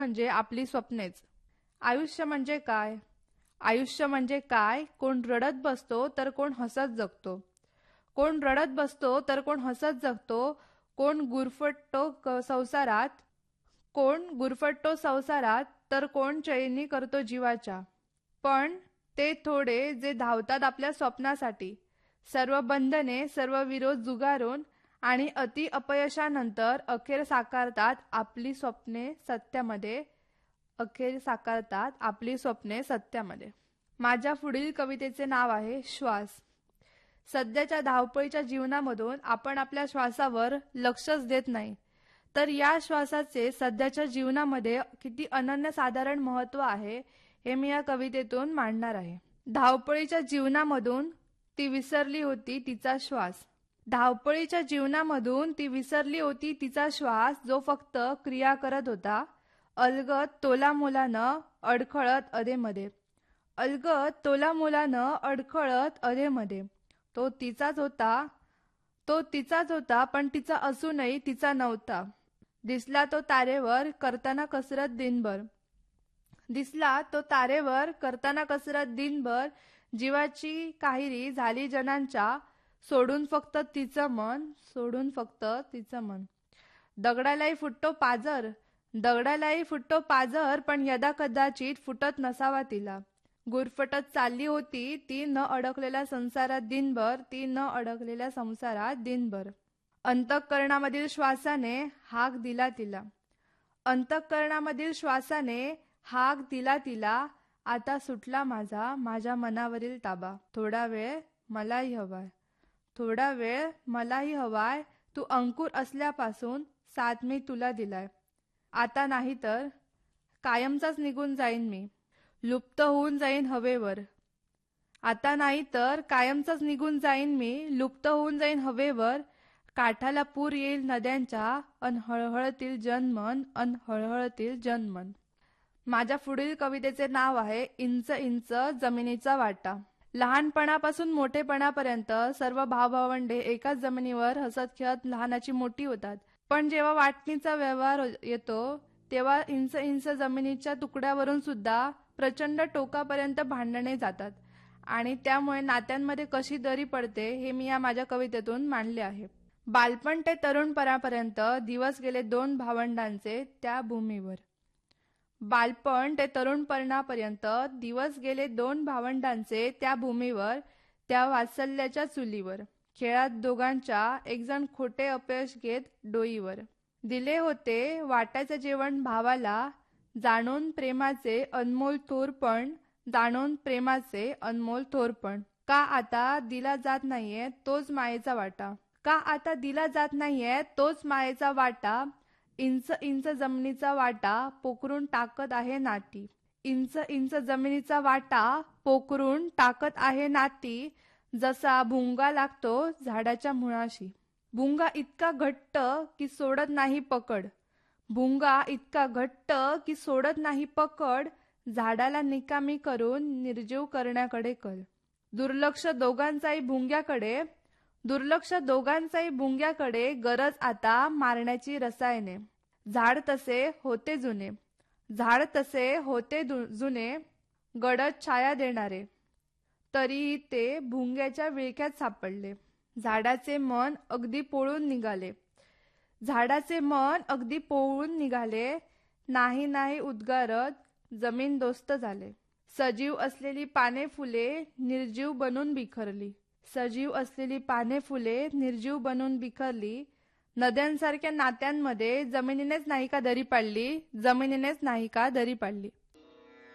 म्हणजे आपली स्वप्नेच. आयुष्य म्हणजे काय? आयुष्य म्हणजे काय? कोण रडत बसतो तर कोण हसत जगतो. कोण रडत बसतो तर कोण हसत जगतो. कोण गुरफटतो संसारात. कोण गुरफटतो संसारात तर कोण चैनी करतो जीवाच्या. पण ते थोडे जे धावतात आपल्या स्वप्नासाठी, सर्व बंधने सर्व विरोध जुगारून आणि अति अपयशानंतर अखेर साकारतात आपली स्वप्ने सत्यामध्ये. अखेर साकारतात आपली स्वप्ने सत्यामध्ये. माझ्या पुढील कवितेचे नाव आहे श्वास. सध्याच्या धावपळीच्या जीवनामधून आपण आपल्या श्वासावर लक्षच देत नाही, तर या श्वासाचे सध्याच्या जीवनामध्ये किती अनन्यसाधारण महत्त्व आहे हे मी या कवितेतून मांडणार आहे. धावपळीच्या जीवनामधून ती विसरली होती तिचा श्वास. धावपळीच्या जीवनामधून ती विसरली होती तिचा श्वास, जो फक्त क्रिया करत होता अलगद तोलामोलानं अडखळत अधेमध्ये. अलगद तोलामोलानं अडखळत अधेमध्ये. तो तिचाच होता पण तिचा असूनही तिचा नव्हता. दिसला तो तारेवर करताना कसरत दिनभर. दिसला तो तारेवर करताना कसरत दिनभर. जीवाची काहिरी झाली जनांच्या, सोडून फक्त तिचं मन, सोडून फक्त तिचं मन. दगडालाही फुटतो पाझर, पण यदा कदाचित फुटत नसावा तिला. गुरफटत चालली होती ती न अडकलेल्या संसारात दिनभर, ती न अडकलेल्या संसारात दिनभर. अंतःकरणामधील श्वासाने हाक दिला तिला. अंतःकरणामधील श्वासाने हाक दिला तिला. आता सुटला माझ्या मनावरील ताबा. थोडा वेळ मलाही हवाय, थोडा वेळ मलाही हवाय. तू अंकुर असल्यापासून साथ मी तुला दिलाय. आता नाही तर कायमचाच निघून जाईन मी, लुप्त होऊन जाईन हवेवर. आता नाही तर कायमचाच निघून जाईन मी, लुप्त होऊन जाईन हवेवर. काठाला पूर येईल नद्यांच्या, अन हळहळतील जनमन, अन हळहळतील जनमन. माझ्या पुढील कवितेचे नाव आहे इंच इंच जमिनीचा वाटा. लहानपणापासून मोठेपणापर्यंत सर्व भावभावंडे एकाच जमिनीवर हसत खेळत लहानाची मोठी होतात. पण जेव्हा वाटणीचा व्यवहार येतो तेव्हा इंच इंच जमिनीच्या तुकड्यावरून सुद्धा प्रचंड टोकापर्यंत भांडणे जातात आणि त्यामुळे नात्यांमध्ये कशी दरी पडते हे मी या माझ्या कवितेतून मांडले आहे. बालपण ते तरुणपणापर्यंत दिवस गेले दोन भावंडांचे त्या भूमीवर. बालपण ते तरुणपणापर्यंत दिवस गेले दोन भावंडांचे त्या भूमीवर, त्या वात्सल्याच्या चुलीवर. खेळात दोघांच्या एकजण खोटे अपयश घेत डोईवर. दिले होते वाटायचे जेवण भावाला, जाणून प्रेमाचे अनमोल थोरपण, जाणून प्रेमाचे अनमोल थोरपण. का आता दिला जात नाहीये तोच मायेचा वाटा. का आता दिला जात नाहीये तोच मायेचा वाटा. इंच इंच जमिनीचा वाटा पोखरून टाकत आहे नाती. इंच इंच जमिनीचा वाटा पोखरून टाकत आहे नाती. जसा भुंगा लागतो झाडाच्या मुळाशी. भुंगा इतका घट्ट की सोडत नाही पकड. भुंगा इतका घट्ट की सोडत नाही पकड. झाडाला निकामी करून निर्जीव करण्याकडे कल. दुर्लक्ष दोघांचाही भुंग्याकडे. गरज आता मारण्याची रसायने. झाड तसे होते जुने, गडद छाया देणारे. तरीही ते भुंग्याच्या विळख्यात सापडले. झाडाचे मन अगदी पोळून निघाले. नाही नाही उद्गारत जमीनदोस्त झाले. सजीव असलेली पाने फुले निर्जीव बनून बिखरली. नद्यांसारख्या नात्यांमध्ये जमिनीनेच नाही का दरी पाडली.